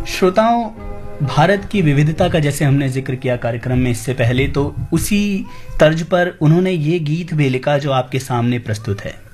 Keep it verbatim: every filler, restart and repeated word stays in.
श्रोताओं, भारत की विविधता का जैसे हमने जिक्र किया कार्यक्रम में इससे पहले, तो उसी तर्ज पर उन्होंने ये गीत भी लिखा जो आपके सामने प्रस्तुत है।